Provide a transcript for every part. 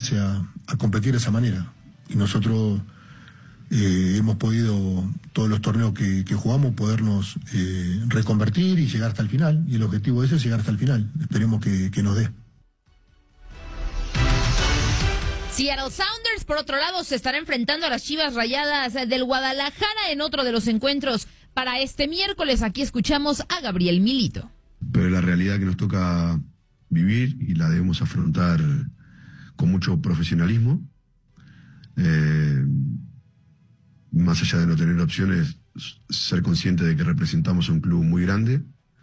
dedicarse a competir de esa manera. Y nosotros hemos podido, todos los torneos que jugamos, podernos reconvertir y llegar hasta el final. Y el objetivo de eso es llegar hasta el final. Esperemos que nos dé. Seattle Sounders, por otro lado, se estará enfrentando a las Chivas Rayadas del Guadalajara en otro de los encuentros para este miércoles. Aquí escuchamos a Gabriel Milito. Pero la realidad que nos toca vivir y la debemos afrontar con mucho profesionalismo. Más allá de no tener opciones, ser consciente de que representamos a un club muy grande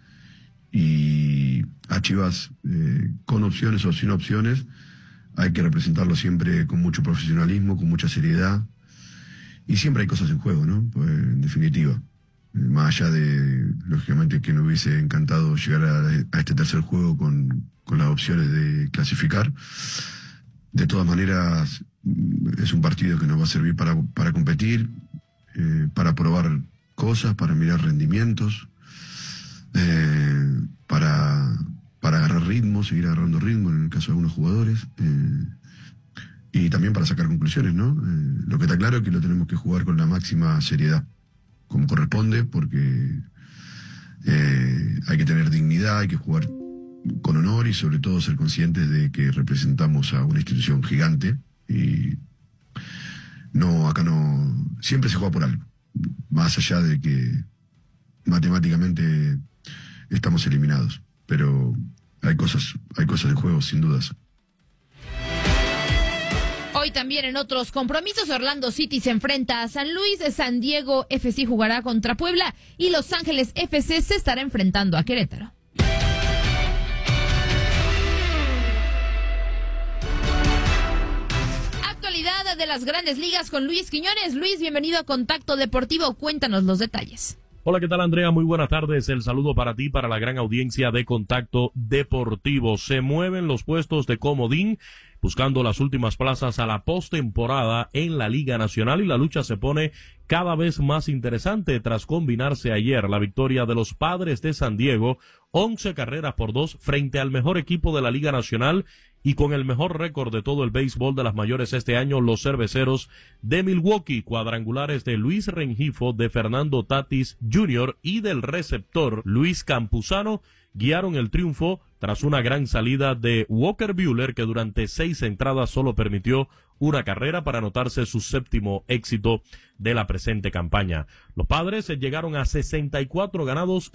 y a Chivas, con opciones o sin opciones, hay que representarlo siempre con mucho profesionalismo, con mucha seriedad, y siempre hay cosas en juego, ¿no? Pues, en definitiva, más allá de, lógicamente, que me hubiese encantado llegar a este tercer juego con las opciones de clasificar, de todas maneras es un partido que nos va a servir para competir, para probar cosas, para mirar rendimientos, para agarrar ritmo, seguir agarrando ritmo en el caso de algunos jugadores, y también para sacar conclusiones, ¿no? Lo que está claro es que lo tenemos que jugar con la máxima seriedad, como corresponde, porque hay que tener dignidad, hay que jugar con honor y sobre todo ser conscientes de que representamos a una institución gigante y acá no, siempre se juega por algo, más allá de que matemáticamente estamos eliminados, pero hay cosas de juego, sin dudas. Hoy también en otros compromisos, Orlando City se enfrenta a San Luis, San Diego FC jugará contra Puebla y Los Ángeles FC se estará enfrentando a Querétaro. Actualidad de las Grandes Ligas con Luis Quiñones. Luis, bienvenido a Contacto Deportivo, cuéntanos los detalles. Hola, ¿qué tal, Andrea? Muy buenas tardes. El saludo para ti, para la gran audiencia de Contacto Deportivo. Se mueven los puestos de comodín, buscando las últimas plazas a la postemporada en la Liga Nacional, y la lucha se pone cada vez más interesante tras combinarse ayer la victoria de los Padres de San Diego, 11-2 frente al mejor equipo de la Liga Nacional y con el mejor récord de todo el béisbol de las mayores este año, los Cerveceros de Milwaukee. Cuadrangulares de Luis Rengifo, de Fernando Tatis Jr. y del receptor Luis Campuzano guiaron el triunfo tras una gran salida de Walker Buehler, que durante 6 entradas solo permitió una carrera para anotarse su séptimo éxito de la presente campaña. Los Padres llegaron a 64 ganados,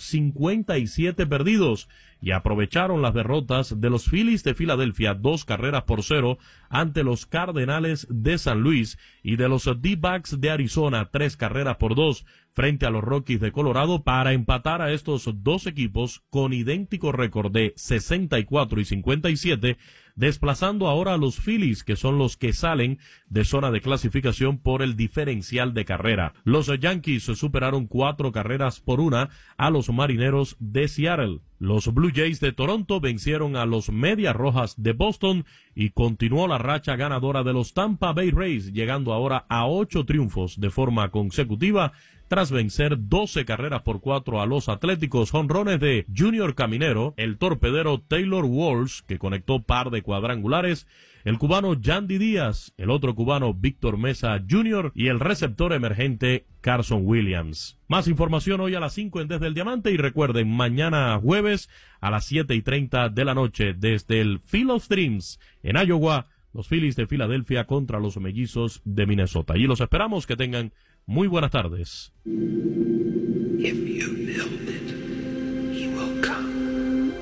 57 perdidos y aprovecharon las derrotas de los Phillies de Filadelfia, 2-0 ante los Cardenales de San Luis y de los D-Backs de Arizona, 3-2 frente a los Rockies de Colorado, para empatar a estos dos equipos con idéntico récord de 64 y 57, desplazando ahora a los Phillies, que son los que salen de zona de clasificación por el diferencial de carrera. Los Yankees superaron 4-1 a los Marineros de Seattle. Los Blue Jays de Toronto vencieron a los Medias Rojas de Boston y continuó la racha ganadora de los Tampa Bay Rays, llegando ahora a 8 triunfos de forma consecutiva tras vencer 12-4 a los Atléticos. Jonrones de Junior Caminero, el torpedero Taylor Walsh, que conectó par de cuadrangulares, el cubano Yandy Díaz, el otro cubano Víctor Mesa Jr. y el receptor emergente Carson Williams. Más información hoy a las 5 en Desde el Diamante, y recuerden, mañana jueves a las 7:30 de la noche desde el Field of Dreams en Iowa, los Phillies de Filadelfia contra los Mellizos de Minnesota. Y los esperamos, que tengan muy buenas tardes. If you build it, he will come.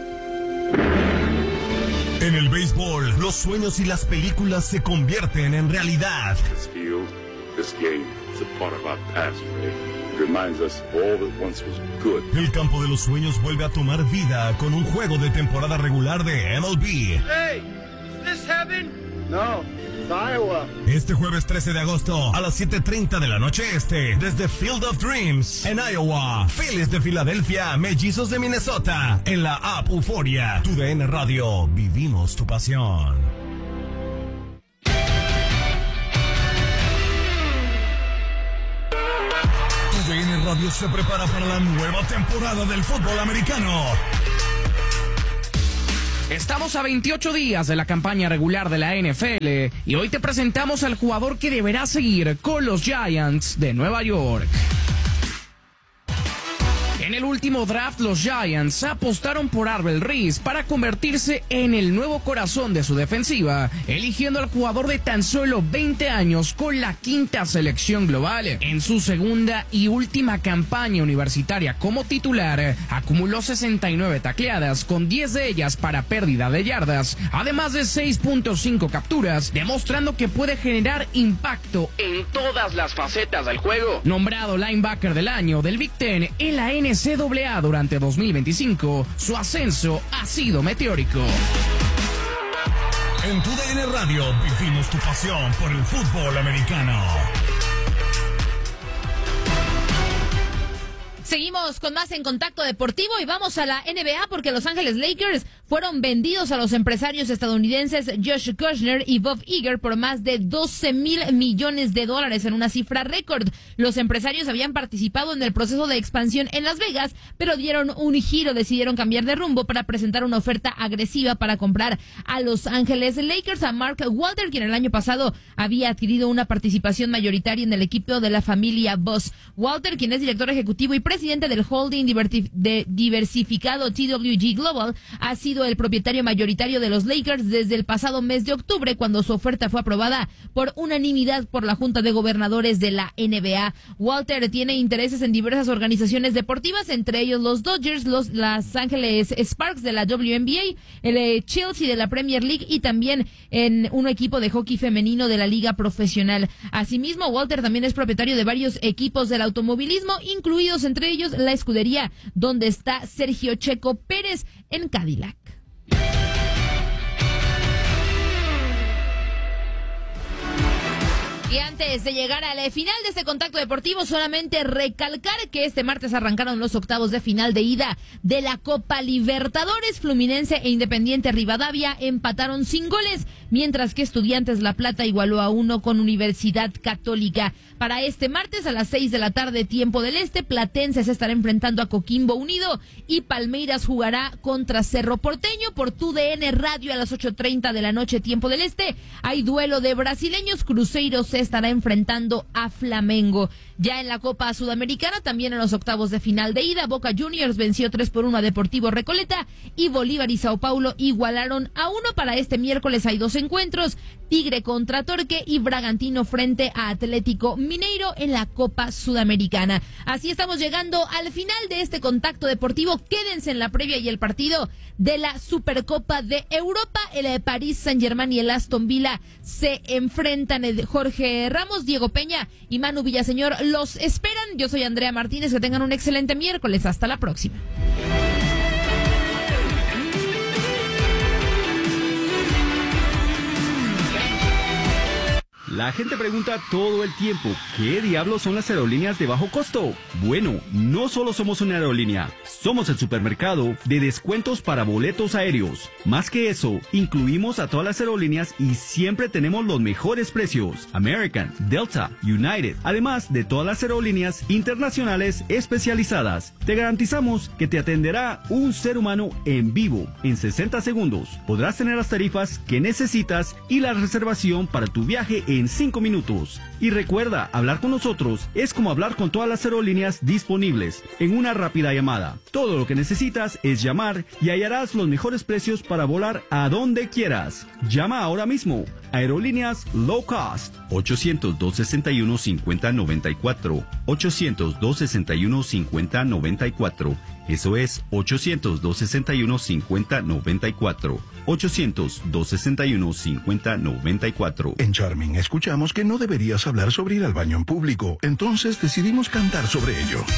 En el béisbol, los sueños y las películas se convierten en realidad. This field, this game, is a part of our past, Ray. It reminds us of all that once was good. El campo de los sueños vuelve a tomar vida con un juego de temporada regular de MLB. Hey, is this heaven? No, it's Iowa. Este jueves 13 de agosto a las 7:30 de la noche este, desde Field of Dreams en Iowa, Phillies de Filadelfia, Mellizos de Minnesota, en la app Euforia. Tu DN Radio, vivimos tu pasión. Tu DN Radio se prepara para la nueva temporada del fútbol americano. Estamos a 28 días de la campaña regular de la NFL y hoy te presentamos al jugador que deberá seguir con los Giants de Nueva York. En el último draft, los Giants apostaron por Arvel Reese para convertirse en el nuevo corazón de su defensiva, eligiendo al jugador de tan solo 20 años con la 5ª selección global. En su segunda y última campaña universitaria como titular, acumuló 69 tacleadas, con 10 de ellas para pérdida de yardas, además de 6.5 capturas, demostrando que puede generar impacto en todas las facetas del juego. Nombrado linebacker del año del Big Ten en la NCAA durante 2025, su ascenso ha sido meteórico. En tu DN Radio vivimos tu pasión por el fútbol americano. Seguimos con más en Contacto Deportivo y vamos a la NBA porque Los Ángeles Lakers fueron vendidos a los empresarios estadounidenses Josh Kushner y Bob Iger por más de $12,000 millones en una cifra récord. Los empresarios habían participado en el proceso de expansión en Las Vegas, pero dieron un giro, decidieron cambiar de rumbo para presentar una oferta agresiva para comprar a Los Ángeles Lakers a Mark Walter, quien el año pasado había adquirido una participación mayoritaria en el equipo de la familia Buss. Walter, quien es director ejecutivo y presidente del holding diversificado TWG Global, ha sido el propietario mayoritario de los Lakers desde el pasado mes de octubre, cuando su oferta fue aprobada por unanimidad por la Junta de Gobernadores de la NBA. Walter tiene intereses en diversas organizaciones deportivas, entre ellos los Dodgers, los Los Angeles Sparks de la WNBA, el Chelsea de la Premier League y también en un equipo de hockey femenino de la Liga Profesional. Asimismo, Walter también es propietario de varios equipos del automovilismo, incluidos entre ellos la escudería donde está Sergio Checo Pérez en Cadillac. Y antes de llegar al final de este Contacto Deportivo, solamente recalcar que este martes arrancaron los octavos de final de ida de la Copa Libertadores. Fluminense e Independiente Rivadavia empataron sin goles, mientras que Estudiantes La Plata igualó a 1 con Universidad Católica. Para este martes a las 6 de la tarde, tiempo del este, Platense se estará enfrentando a Coquimbo Unido y Palmeiras jugará contra Cerro Porteño. Por TUDN Radio a las 8:30 de la noche, tiempo del este, hay duelo de brasileños. Cruzeiro se estará enfrentando a Flamengo. Ya en la Copa Sudamericana, también en los octavos de final de ida, Boca Juniors venció 3-1 a Deportivo Recoleta y Bolívar y Sao Paulo igualaron a 1. Para este miércoles hay 2 encuentros, Tigre contra Torque y Bragantino frente a Atlético Mineiro en la Copa Sudamericana. Así estamos llegando al final de este Contacto Deportivo. Quédense en la previa y el partido de la Supercopa de Europa. El Paris Saint-Germain y el Aston Villa se enfrentan. Jorge Ramos, Diego Peña y Manu Villaseñor los esperan. Yo soy Andrea Martínez. Que tengan un excelente miércoles. Hasta la próxima. La gente pregunta todo el tiempo, ¿qué diablos son las aerolíneas de bajo costo? Bueno, no solo somos una aerolínea, somos el supermercado de descuentos para boletos aéreos. Más que eso, incluimos a todas las aerolíneas y siempre tenemos los mejores precios. American, Delta, United, además de todas las aerolíneas internacionales especializadas. Te garantizamos que te atenderá un ser humano en vivo en 60 segundos. Podrás tener las tarifas que necesitas y la reservación para tu viaje en 5 minutos. Y recuerda, hablar con nosotros es como hablar con todas las aerolíneas disponibles en una rápida llamada. Todo lo que necesitas es llamar y hallarás los mejores precios para volar a donde quieras. Llama ahora mismo. Aerolíneas Low Cost. 800-261-5094. 800-261-5094. Eso es 800-261-5094. 800-261-5094. En Charming escuchamos que no deberías hablar sobre ir al baño en público, entonces decidimos cantar sobre ello.